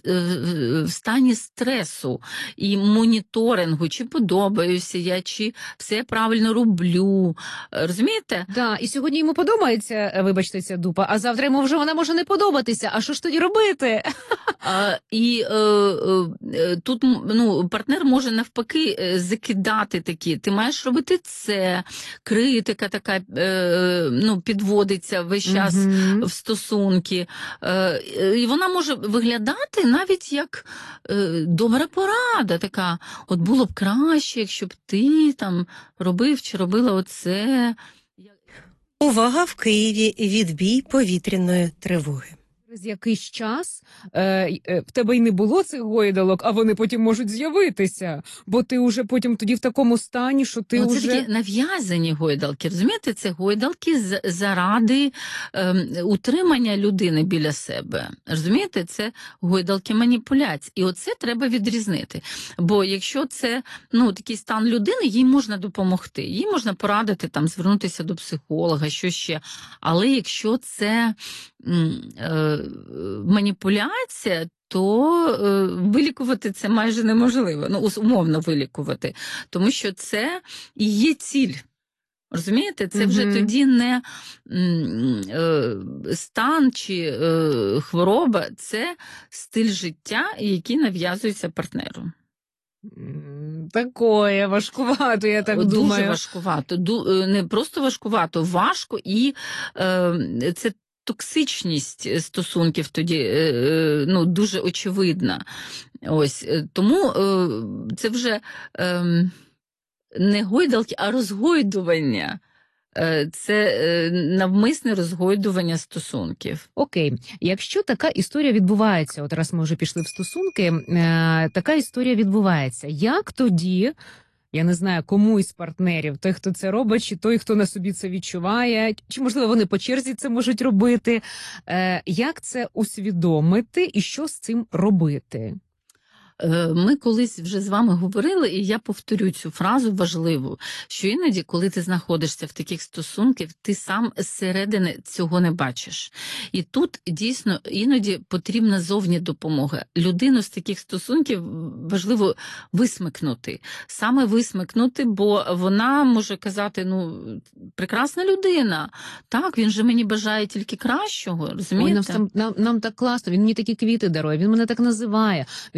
в стані стресу і моніторингу, чи подобаюся я, чи все я правильно роблю. Розумієте? Да, і сьогодні йому подобається, вибачте, ця дупа, а завтра йому вже вона може не подобатися. А що ж тоді робити? А, і е, е, тут, ну, партнер може навпаки закидати такі. Ти маєш робити це. Критика така, е, ну, підводиться весь час mm-hmm. в стосунки. Е, і вона може виглядати навіть як е, добра порада така. От було б краще, якщо б ти там робив чи робила оце. Увага, в Києві відбій повітряної тривоги. Через якийсь час е, е, в тебе й не було цих гойдалок, а вони потім можуть з'явитися, бо ти вже потім тоді в такому стані, що ти вже... Це такі нав'язані гойдалки, розумієте? Це гойдалки з, заради е, утримання людини біля себе. Розумієте? Це гойдалки маніпуляцій. І оце треба відрізнити. Бо якщо це, ну, такий стан людини, їй можна допомогти. Їй можна порадити, там, звернутися до психолога, що ще. Але якщо це е, маніпуляція, то е, вилікувати це майже неможливо. Ну, умовно вилікувати. Тому що це і є ціль. Розумієте? Це вже mm-hmm. тоді не е, стан чи е, хвороба, це стиль життя, який нав'язується партнеру. Такое важкувато, я так Дуже думаю. Дуже важкувато. Ду, не просто важкувато, важко, і е, це токсичність стосунків тоді, ну, дуже очевидна. Ось, тому це вже не гойдалки, а розгойдування. Це навмисне розгойдування стосунків. Окей. Якщо така історія відбувається, от раз ми вже пішли в стосунки, така історія відбувається, як тоді... Я не знаю, кому із партнерів, той, хто це робить, чи той, хто на собі це відчуває, чи, можливо, вони по черзі це можуть робити. Е, як це усвідомити і що з цим робити? Ми колись вже з вами говорили, і я повторю цю фразу важливу, що іноді, коли ти знаходишся в таких стосунках, ти сам зсередини цього не бачиш. І тут дійсно іноді потрібна зовні допомога. Людину з таких стосунків важливо висмикнути. Саме висмикнути, бо вона може казати, ну, прекрасна людина, так, він же мені бажає тільки кращого, розумієте? Ой, нам, нам, нам так класно, він мені такі квіти дарує, він мене так називає, він мені такі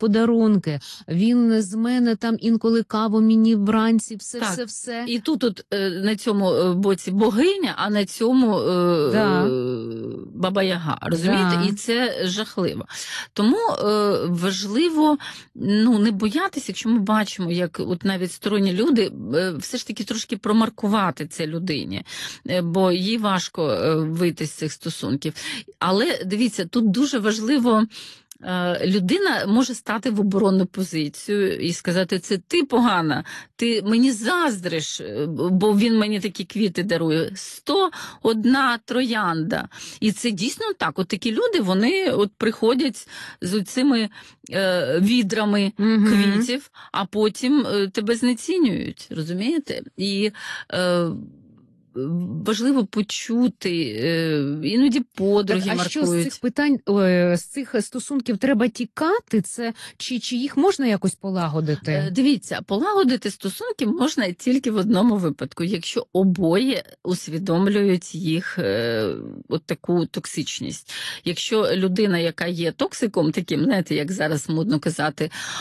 подарунки, він з мене там інколи каву мені вранці, все, Так. все, все. І тут от, е, на цьому е, боці богиня, а на цьому е, Да. е, Баба Яга. Розумієте? Да. І це жахливо. Тому е, важливо ну, не боятися, якщо ми бачимо, як от навіть сторонні люди, е, все ж таки трошки промаркувати це людині, е, бо їй важко е, вийти з цих стосунків. Але дивіться, тут дуже важливо. Е, Людина може стати в оборонну позицію і сказати, це ти погана, ти мені заздриш, е, бо він мені такі квіти дарує. сто одна троянда. І це дійсно так. От такі люди, вони от приходять з цими е, відрами Мгм. квітів, а потім е, тебе знецінюють, розумієте? І е, важливо почути, е, іноді подруги Так, а що з маркують. цих питань, ой, з цих стосунків треба тікати? Це чи, чи їх можна якось полагодити? Е, Дивіться, полагодити стосунки можна тільки в одному випадку, якщо обоє усвідомлюють їх е, от таку токсичність. Якщо людина, яка є токсиком, таким, знаєте, як зараз модно казати,